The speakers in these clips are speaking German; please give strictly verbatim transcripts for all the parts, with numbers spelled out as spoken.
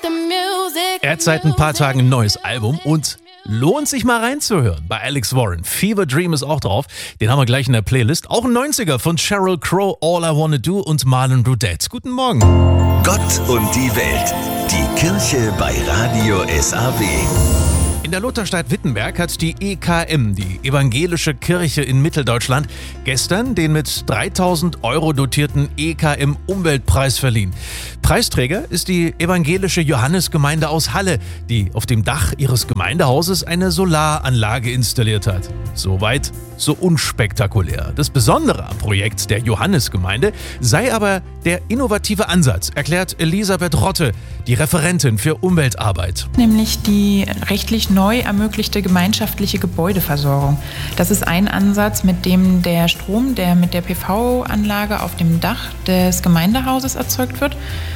Er hat seit ein paar Tagen ein neues Album und lohnt sich mal reinzuhören. Bei Alex Warren. Fever Dream ist auch drauf. Den haben wir gleich in der Playlist. Auch ein neunziger von Sheryl Crow, All I Wanna Do und Marlon Brudette. Guten Morgen. Gott und die Welt. Die Kirche bei Radio S A W. In der Lutherstadt Wittenberg hat die E K M, die Evangelische Kirche in Mitteldeutschland, gestern den mit dreitausend Euro dotierten E K M-Umweltpreis verliehen. Preisträger ist die evangelische Johannesgemeinde aus Halle, die auf dem Dach ihres Gemeindehauses eine Solaranlage installiert hat. Soweit, so unspektakulär. Das Besondere am Projekt der Johannesgemeinde sei aber der innovative Ansatz, erklärt Elisabeth Rotte, die Referentin für Umweltarbeit. Nämlich die rechtlich neu ermöglichte gemeinschaftliche Gebäudeversorgung. Das ist ein Ansatz, mit dem der Strom, der mit der P V-Anlage auf dem Dach des Gemeindehauses erzeugt wird,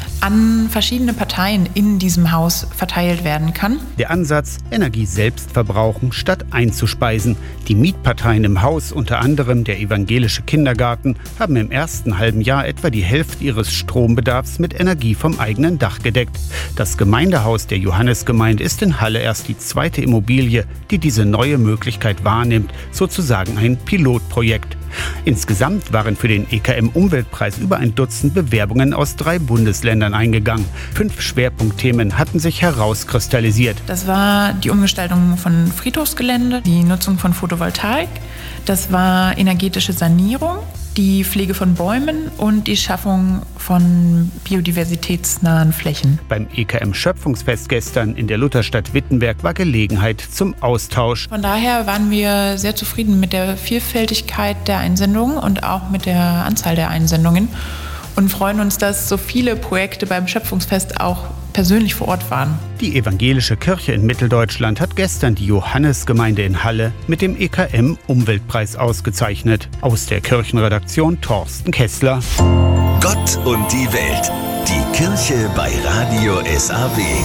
an verschiedene Parteien in diesem Haus verteilt werden kann. Der Ansatz, Energie selbst verbrauchen, statt einzuspeisen. Die Mietparteien im Haus, unter anderem der evangelische Kindergarten, haben im ersten halben Jahr etwa die Hälfte ihres Strombedarfs mit Energie vom eigenen Dach gedeckt. Das Gemeindehaus der Johannesgemeinde ist in Halle erst die zweite Immobilie, die diese neue Möglichkeit wahrnimmt, sozusagen ein Pilotprojekt. Insgesamt waren für den E K M-Umweltpreis über ein Dutzend Bewerbungen aus drei Bundesländern eingegangen. Fünf Schwerpunktthemen hatten sich herauskristallisiert. Das war die Umgestaltung von Friedhofsgelände, die Nutzung von Photovoltaik, das war energetische Sanierung, die Pflege von Bäumen und die Schaffung von biodiversitätsnahen Flächen. Beim E K M-Schöpfungsfest gestern in der Lutherstadt Wittenberg war Gelegenheit zum Austausch. Von daher waren wir sehr zufrieden mit der Vielfältigkeit der Einsendungen und auch mit der Anzahl der Einsendungen und freuen uns, dass so viele Projekte beim Schöpfungsfest auch persönlich vor Ort waren. Die evangelische Kirche in Mitteldeutschland hat gestern die Johannesgemeinde in Halle mit dem E K M-Umweltpreis ausgezeichnet. Aus der Kirchenredaktion Thorsten Kessler. Gott und die Welt. Die Kirche bei Radio S A W.